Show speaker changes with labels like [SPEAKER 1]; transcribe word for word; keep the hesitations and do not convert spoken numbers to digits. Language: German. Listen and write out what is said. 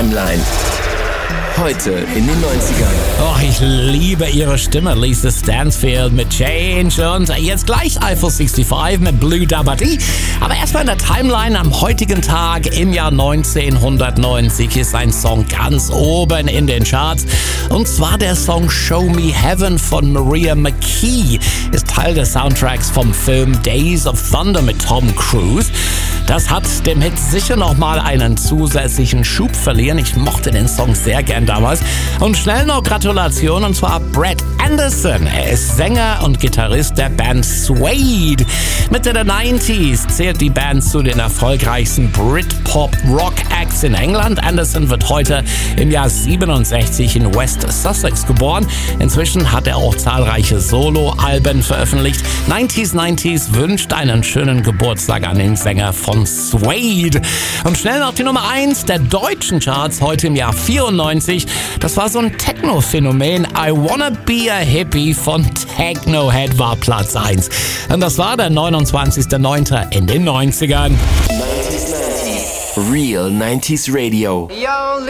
[SPEAKER 1] Timeline. Heute in den neunzigern.
[SPEAKER 2] Oh, ich liebe ihre Stimme, Lisa Stansfield mit Change und jetzt gleich Eiffel sechsundsiebzig mit Blue Dabba Dee. Aber erstmal in der Timeline am heutigen Tag im Jahr neunzehnhundertneunzig ist ein Song ganz oben in den Charts. Und zwar der Song Show Me Heaven von Maria McKee. Ist Teil des Soundtracks vom Film Days of Thunder mit Tom Cruise. Das hat dem Hit sicher nochmal einen zusätzlichen Schub verliehen. Ich mochte den Song sehr gern damals. Und schnell noch Gratulation, und zwar Brett Anderson. Er ist Sänger und Gitarrist der Band Suede. Mitte der neunziger zählt die Band zu den erfolgreichsten Britpop-Rock-Acts in England. Anderson wird heute im Jahr siebenundsechzig in West Sussex geboren. Inzwischen hat er auch zahlreiche Solo-Alben veröffentlicht. neunziger neunziger wünscht einen schönen Geburtstag an den Sänger von Suede. Und schnell noch die Nummer eins der deutschen Charts heute im Jahr vierundneunzig. Das war so ein Techno-Phänomen. I Wanna Be a Hippie von Technohead war Platz eins. Und das war der neunundzwanzigster neunter in den neunzigern.
[SPEAKER 1] Real neunziger Radio.